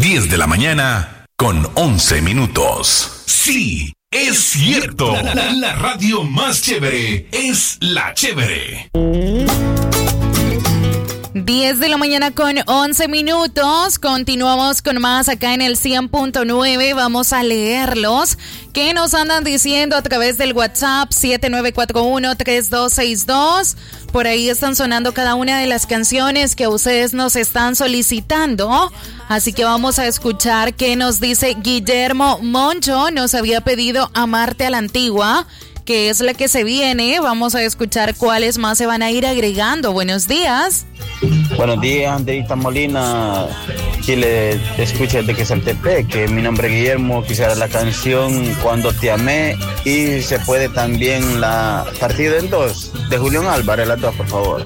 10 de la mañana con 11 minutos. Sí, es cierto. La radio más chévere es La Chévere. 10 de la mañana con 11 minutos. Continuamos con más acá en el 100.9. Vamos a leerlos. ¿Qué nos andan diciendo a través del WhatsApp 7941-3262? Por ahí están sonando cada una de las canciones que ustedes nos están solicitando. Así que vamos a escuchar qué nos dice Guillermo Moncho. Nos había pedido Amarte a la Antigua, que es la que se viene. Vamos a escuchar cuáles más se van a ir agregando. Buenos días. Buenos días, Andreita Molina. Aquí le escucha desde Quesaltepec, que mi nombre es Guillermo. Quisiera la canción Cuando te amé, y se puede también la Partido en Dos de Julián Álvarez, las dos, por favor.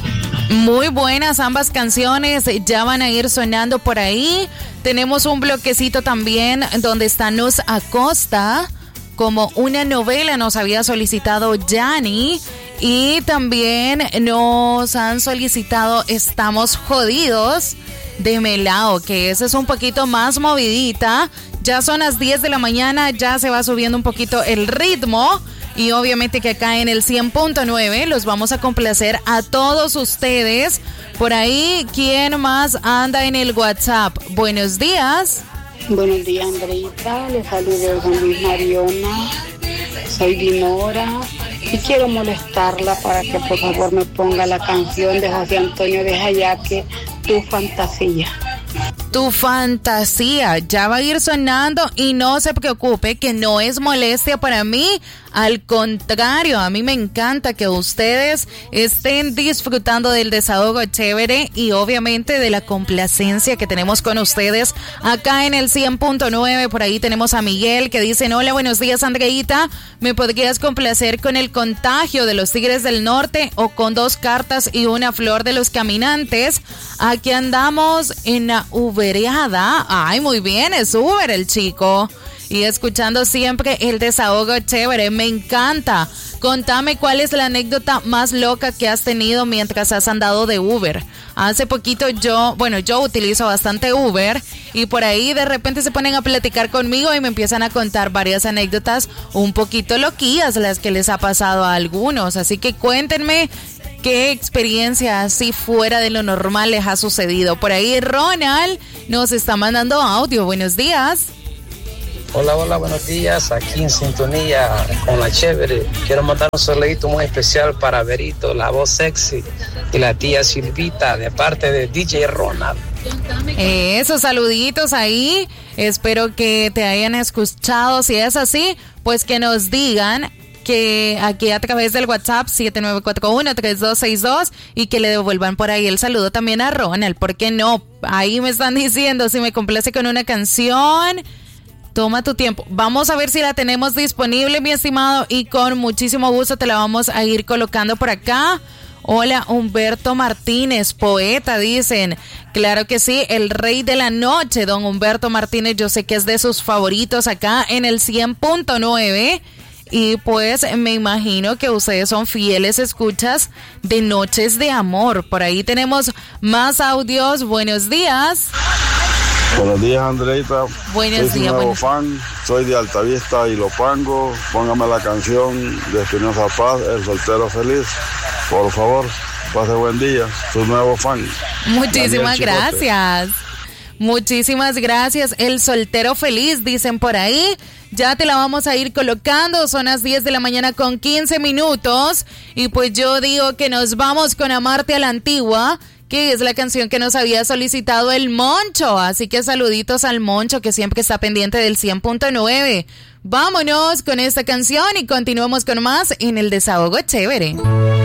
Muy buenas ambas canciones, ya van a ir sonando por ahí. Tenemos un bloquecito también donde está Nos Acosta, como una novela nos había solicitado Yanni. Y también nos han solicitado Estamos Jodidos de Melao, que esa es un poquito más movidita. Ya son las 10 de la mañana, ya se va subiendo un poquito el ritmo. Y obviamente que acá en el 100.9 los vamos a complacer a todos ustedes. Por ahí, ¿quién más anda en el WhatsApp? Buenos días. Buenos días, Andreita. Les saludo Juan Luis Mariona. Soy Dinora y quiero molestarla para que por favor me ponga la canción de José Antonio de Jayaque, Tu Fantasía. Tu Fantasía, ya va a ir sonando y no se preocupe que no es molestia para mí. Al contrario, a mí me encanta que ustedes estén disfrutando del desahogo chévere y obviamente de la complacencia que tenemos con ustedes acá en el 100.9. Por ahí tenemos a Miguel que dice: hola, buenos días, Andreita. ¿Me podrías complacer con El Contagio de los Tigres del Norte o con Dos Cartas y una Flor de los Caminantes? Aquí andamos en la Ubereada. Ay, muy bien, es Uber el chico. Y escuchando siempre el desahogo chévere, me encanta. Contame cuál es la anécdota más loca que has tenido mientras has andado de Uber. Hace poquito yo utilizo bastante Uber y por ahí de repente se ponen a platicar conmigo y me empiezan a contar varias anécdotas un poquito loquillas las que les ha pasado a algunos. Así que cuéntenme qué experiencia así fuera de lo normal les ha sucedido. Por ahí Ronald nos está mandando audio. Buenos días. Hola, buenos días, aquí en sintonía con La Chévere. Quiero mandar un saludito muy especial para Berito, la voz sexy, y la tía Silvita, de parte de DJ Ronald. Esos saluditos ahí, espero que te hayan escuchado. Si es así, pues que nos digan que aquí a través del WhatsApp 7941-3262 y que le devuelvan por ahí el saludo también a Ronald. ¿Por qué no? Ahí me están diciendo si me complace con una canción. Toma tu tiempo. Vamos a ver si la tenemos disponible, mi estimado, y con muchísimo gusto te la vamos a ir colocando por acá. Hola, Humberto Martínez, poeta, dicen. Claro que sí, el rey de la noche, don Humberto Martínez. Yo sé que es de sus favoritos acá en el 100.9. Y pues me imagino que ustedes son fieles escuchas de Noches de Amor. Por ahí tenemos más audios. Buenos días. Buenos días, Andreita. Buenos días. Soy nuevo fan, soy de Altavista y Lopango. Póngame la canción de Espinosa Paz, El Soltero Feliz. Por favor, pase buen día. Soy nuevo fan. Muchísimas gracias. Muchísimas gracias. El Soltero Feliz, dicen por ahí. Ya te la vamos a ir colocando. Son las 10 de la mañana con 15 minutos. Y pues yo digo que nos vamos con Amarte a la Antigua, que es la canción que nos había solicitado el Moncho. Así que saluditos al Moncho, que siempre está pendiente del 100.9. Vámonos con esta canción y continuamos con más en el Desahogo Chévere.